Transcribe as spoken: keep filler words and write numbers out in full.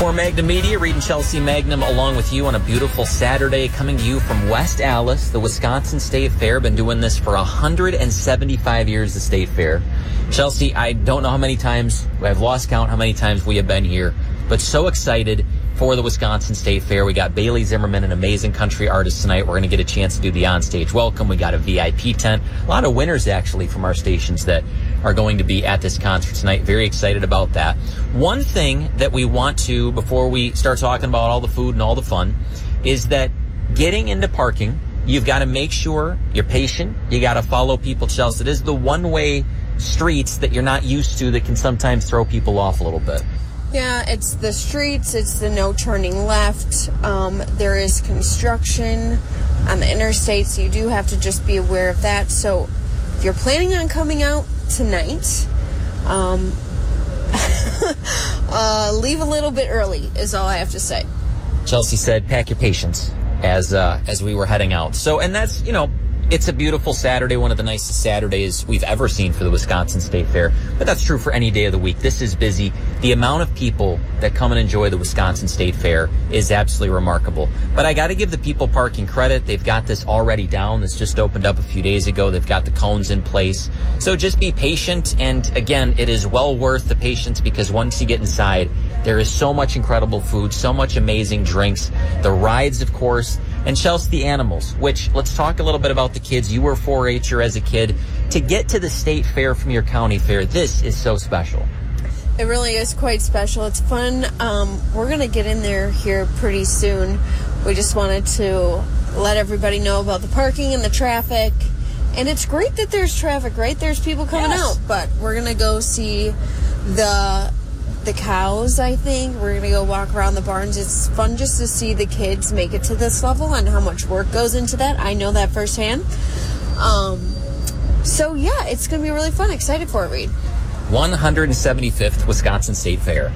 For Magnum Media, Reed and Chelsea Magnum along with you on a beautiful Saturday, coming to you from West Allis, the Wisconsin State Fair. Been doing this for one hundred seventy-five years, the State Fair. Chelsea, I don't know how many times, I've lost count how many times we have been here, but so excited for the Wisconsin State Fair. We got Bailey Zimmerman, an amazing country artist tonight. We're going to get a chance to do the onstage welcome. We got a V I P tent. A lot of winners, actually, from our stations that are going to be at this concert tonight. Very excited about that. One thing that we want to, before we start talking about all the food and all the fun, is that getting into parking, you've got to make sure you're patient. You got to follow people, Chelsea. It is the one-way streets that you're not used to that can sometimes throw people off a little bit. Yeah, it's the streets, it's the no turning left. Um, there is construction on the interstate, so you do have to just be aware of that. So if you're planning on coming out tonight, um, uh, leave a little bit early is all I have to say. Chelsea said, pack your patience as uh, as we were heading out. So, and that's, you know, it's a beautiful Saturday, one of the nicest Saturdays we've ever seen for the Wisconsin State Fair. But that's true for any day of the week. This is busy. The amount of people that come and enjoy the Wisconsin State Fair is absolutely remarkable. But I got to give the people parking credit. They've got this already down. This just opened up a few days ago. They've got the cones in place. So just be patient. And again, it is well worth the patience, because once you get inside, there is so much incredible food, so much amazing drinks, the rides, of course, and Chelsea, the animals, which, let's talk a little bit about the kids. You were a four H-er as a kid. To get to the state fair from your county fair, this is so special. It really is quite special. It's fun. Um, we're going to get in there here pretty soon. We just wanted to let everybody know about the parking and the traffic. And it's great that there's traffic, right? There's people coming Yes. out. But we're going to go see the... the cows, I think. We're going to go walk around the barns. It's fun just to see the kids make it to this level and how much work goes into that. I know that firsthand. Um, so, yeah, it's going to be really fun. Excited for it, Reed. one hundred seventy-fifth Wisconsin State Fair.